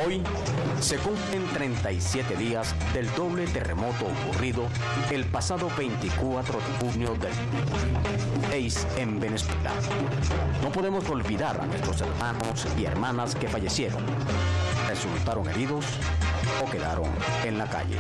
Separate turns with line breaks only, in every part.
Hoy se cumplen 37 días del doble terremoto ocurrido el pasado 24 de junio del 2006 en Venezuela. No podemos olvidar a nuestros hermanos y hermanas que fallecieron, resultaron heridos o quedaron en la calle.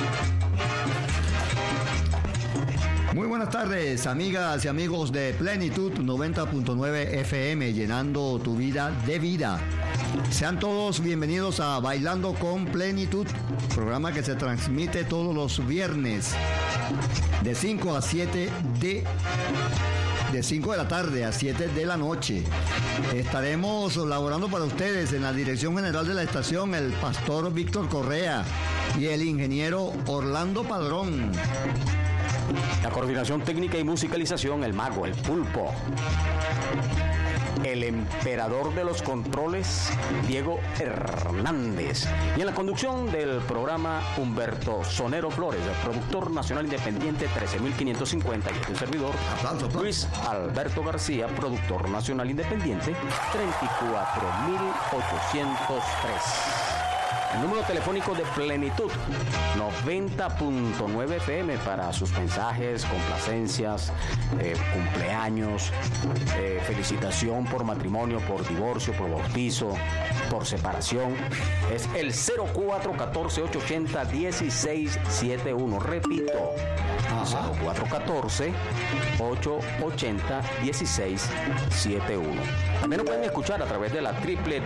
Muy buenas tardes, amigas y amigos de Plenitud 90.9 FM, llenando tu vida de vida. Sean todos bienvenidos a Bailando con Plenitud, programa que se transmite todos los viernes de 5 a 7 de 5 de la tarde a 7 de la noche. Estaremos laborando para ustedes en la dirección general de la estación, el pastor Víctor Correa y el ingeniero Orlando Padrón.
La coordinación técnica y musicalización, el mago, el pulpo. El emperador de los controles, Diego Hernández. Y en la conducción del programa, Humberto Sonero Flores, el productor nacional independiente 13.550, y el servidor, Luis Alberto García, productor nacional independiente 34.803. El número telefónico de Plenitud, 90.9 FM, para sus mensajes, complacencias, cumpleaños, felicitación por matrimonio, por divorcio, por bautizo, por separación. Es el 0414-880-1671. Repito, 0414-880-1671. También lo pueden escuchar a través de la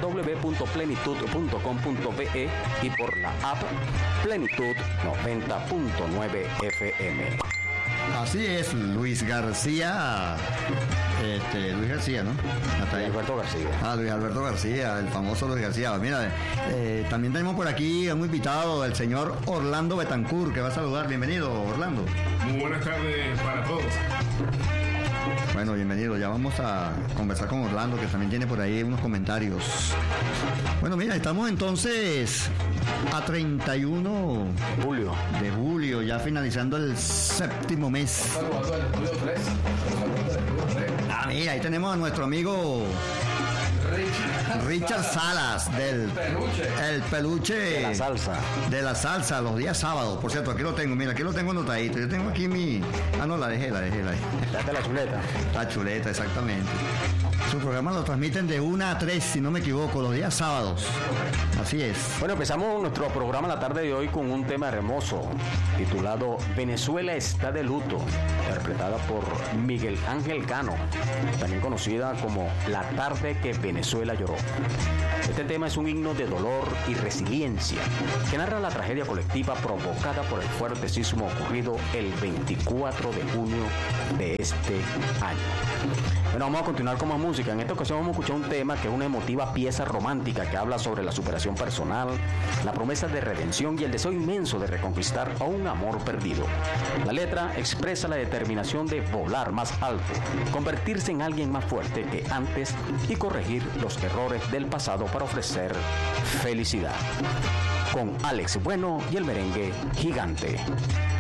www.plenitud.com.be y por la app Plenitud 90.9 FM.
Así es, Luis García. Luis García, ¿no?
Luis Alberto García.
Luis Alberto García, el famoso Luis García. Mira, también tenemos por aquí a un invitado, el señor Orlando Betancourt, que va a saludar. Bienvenido, Orlando.
Muy buenas tardes para todos.
Bueno, bienvenido. Ya vamos a conversar con Orlando, que también tiene por ahí unos comentarios. Bueno, mira, estamos entonces a 31 de julio, ya finalizando el séptimo mes. Mira, ahí tenemos a nuestro amigo Richard Salas del peluche de la salsa los días sábados. Por cierto, aquí lo tengo, mira, aquí lo tengo anotadito. Yo tengo aquí mi... no, la dejé. Date
la chuleta.
La chuleta, exactamente. Su programa lo transmiten de 1 a 3, si no me equivoco, los días sábados. Así es.
Bueno, empezamos nuestro programa la tarde de hoy con un tema hermoso titulado Venezuela está de luto, interpretada por Miguel Ángel Cano, también conocida como La tarde que Venezuela lloró. Este tema es un himno de dolor y resiliencia que narra la tragedia colectiva provocada por el fuerte sismo ocurrido el 24 de junio de este año. Bueno, vamos a continuar con más música. En esta ocasión vamos a escuchar un tema que es una emotiva pieza romántica que habla sobre la superación personal, la promesa de redención y el deseo inmenso de reconquistar a un amor perdido. La letra expresa la determinación de volar más alto, convertirse en alguien más fuerte que antes y corregir los errores del pasado para ofrecer felicidad. Con Alex Bueno y el merengue Gigante.